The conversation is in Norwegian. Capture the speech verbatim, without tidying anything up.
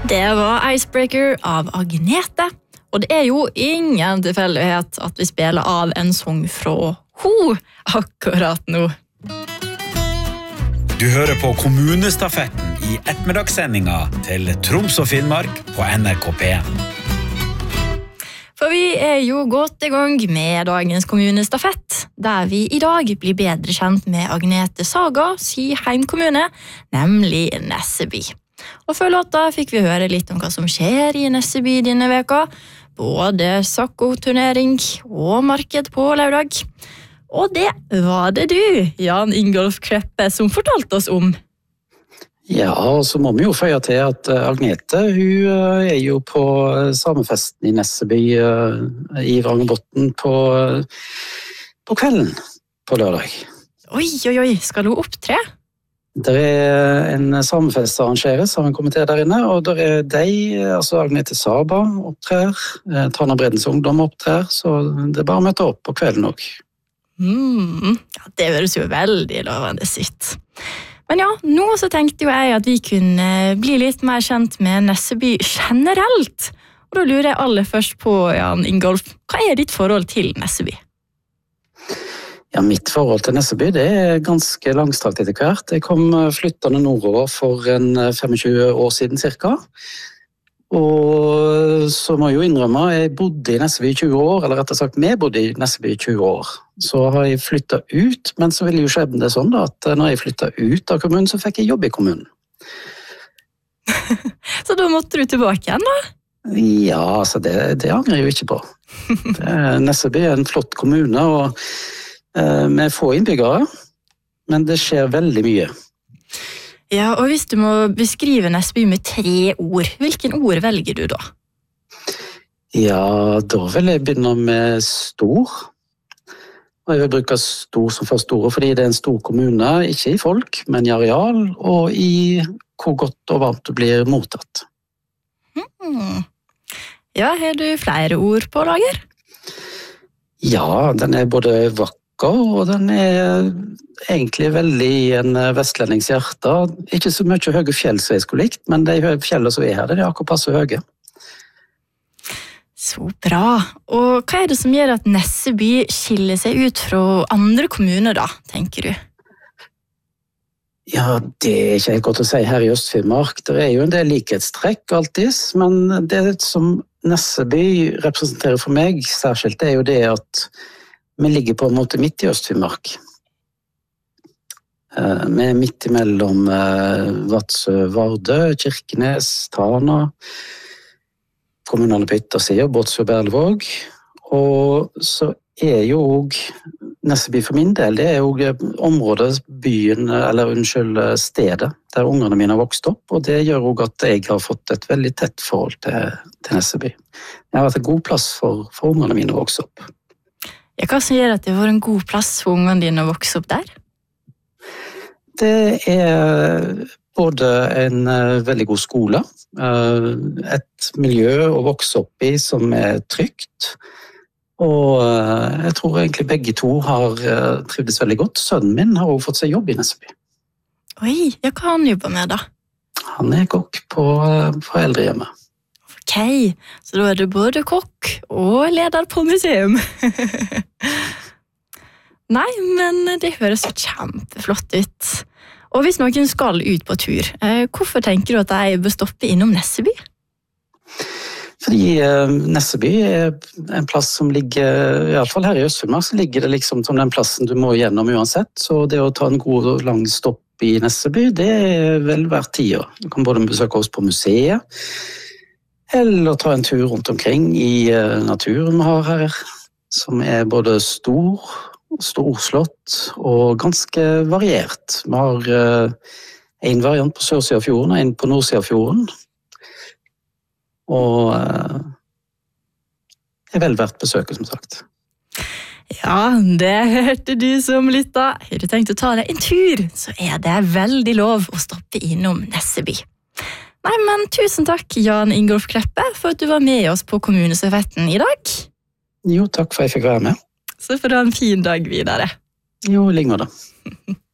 Det var Icebreaker av Agnete, og det er jo ingen tilfeldighet at vi spiller av en sang fra ho akkurat nå. Du hører på kommunestafetten i ettermiddagssendinga til Troms og Finnmark på N R K P en. For vi er jo godt i gang med dagens kommunestafett, der vi i dag blir bedre kjent med Agnete Saga, si heimkommune, nemlig Nesseby. Og før låta fikk vi høre litt om hva som skjer i Nesseby denne veka, både Sakko-turnering og marked på lørdag. Og det var det du, Jan Ingolf Kleppe, som fortalte oss om. Ja, og så må vi jo føye til at Agnete, hun er jo på samefesten i Nesseby i Vrangerbotn på, på kvelden på lørdag. Oi, oi, oi, skal hun opptre? Det er en samefest arrangeres, har en komité der inne, og det er deg, altså Agnete Saba opptrer, Tana Bredens ungdom opptrer, så det er bare å møte opp på kvelden også. Mm, ja, det høres jo veldig lovende sitt. Men ja, nå så tenkte jo jeg at vi kunne bli litt mer kjent med Nesseby generelt. Og da lurer jeg aller først på, Jan Ingolf, hva er ditt forhold til Nesseby? Ja, mitt forhold til Nesseby, det er ganske langstrakt etter hvert. Jeg kom flyttende nordover for en tjuefem år siden cirka. Og så må jeg jo innrømme, jeg bodde i Nesseby i tjue år, eller rettere sagt, vi bodde i Nesseby i tjue år. Så har jeg flyttet ut, men så ville jo skjebnen det sånn da, at når jeg flyttet ut av kommunen, så fikk jeg jobb i kommunen. Så da måtte du tilbake igjen da? Ja, altså det, det angrer jeg jo ikke på. Nesseby er en flott kommune, og eh, med få innbyggere, men det skjer veldig mye. Ja, og hvis du må beskrive Nesseby med tre ord, hvilken ord velger du da? Ja, da vil jeg begynne med stor. Og jeg vil bruke stor som først ord, fordi det er en stor kommune, ikke i folk, men i areal, og i hvor godt og varmt du blir mottatt. Hmm. Ja, har du flere ord på lager? Ja, den er både vakker, og den er egentlig veldig en vestlendings hjerte. Ikke så mye høye fjell som jeg skulle likt, men de fjellene som er her, det er akkurat passe høye. Så bra. Og hva er det som gjør at Nesseby skiller seg ut fra andre kommuner da, tenker du? Ja, det er ikke helt godt å si her i Øst-Finnmark. Det er jo en del likhetstrekk alltid, men det som Nesseby representerer for meg særskilt, det er jo det at vi ligger på en måte midt i Øst-Finnmark. Vi er midt imellom Vadsø, Vardø, Kirkenes, Tana, kommunale på yttersiden, Båtsfjord, Berlevåg, og så er jo også Nesseby for min del, det er jo området, byen, eller unnskyld, stedet der ungene mine har vokst opp, og det gjør også at jeg har fått et veldig tett forhold til, til Nesseby. Det har vært en god plass for, for ungene mine å vokse opp. Ja, hva som gjør at det var en god plass for ungene dine å vokse opp der? Det er både en uh, veldig god skole, uh, et miljø å vokse opp i som er trygt, og uh, jeg tror egentlig begge to har uh, trivdes veldig godt. Sønnen min har også fått seg jobb i Nesseby. Oi, ja, hva han jobber med da? Han er kokk på, uh, på eldrehjemmet. Ok, så da er du både kokk og leder på museum. Nei, men det høres så kjempeflott ut. Og hvis noen skal ut på tur, hvorfor tenker du at de bør stoppe innom Nesseby? Fordi eh, Nesseby er en plass som ligger, i alle fall her i Øst-Finnmark, så ligger det liksom som den plassen du må gjennom uansett. Så det å ta en god og lang stopp i Nesseby, det er vel verdt tida. Du kan både besøke oss på museet, eller ta en tur rundt omkring i uh, naturen vi har her, som er både stor, storslått og ganske variert. Vi har uh, en variant på sørsiden av fjorden og en på nordsiden av fjorden. Og uh, er vel verdt besøket, som sagt. Ja, det hørte du som lytta. Har du tenkt å ta deg en tur, så er det veldig lov å stoppe innom Nesseby. Nei, men tusen takk, Jan Ingolf Kleppe, for at du var med oss på kommunestafetten i dag. Jo, takk for at jeg fikk være med. Så får du ha en fin dag videre. Jo, i like måte.